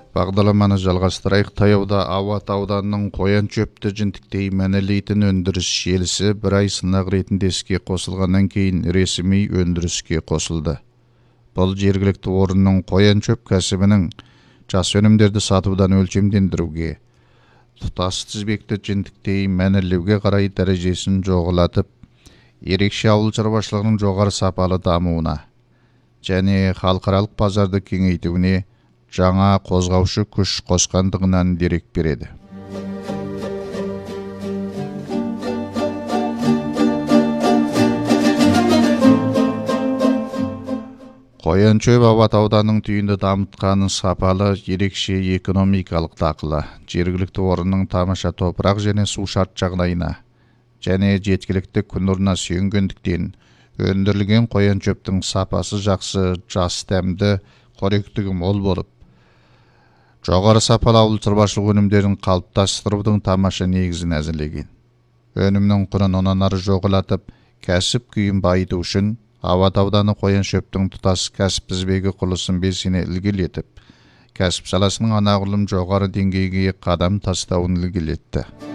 Бағдарламаны жалғастырайық. Таяуда Ават ауданының қоян чөпті жінтіктей мәнелейтін өндіріс желісі бір ай сынақ ретінде іске қосылғаннан кейін ресми өндіріске қосылды. Бұл жергілікті орынның қоян чөп кәсібінің жас өнімдерді сатудан өлшемдендіруге, тұтас тізбекті жінтіктей мәнелеуге қарай дәрежесін жоғылатып, ерекше ауыл шаруашылығының жоғары сапалы дамуына және халықаралық базарды кеңейтуіне жаңа қозғаушы күш қосқандығынан дерек береді. Қоян чөп Ават ауданының түйінді дамытқаны сапалы, ерекше экономикалық дақылы, жергілікті орынның тамаша топырақ және су шарт жағдайына және жеткілікті күн нұрына сүйенгендіктен өндірілген қоян чөптің сапасы жақсы, жас дәмді, қоректігі мол болып, жоғары сапалы ауыл шаруашылық өнімдерін қалыптастырудың тамаша негізін әзірлеген. Өнімнің құнын онан ары жоғалатып, кәсіп күйін байыту үшін Ават ауданы қоян шөптің тұтас кәсіп тізбегі құрылысын белсене ілгерілетіп, кәсіп саласының анағұрлым жоғары деңгейге қадам тастауын ілгерілетті.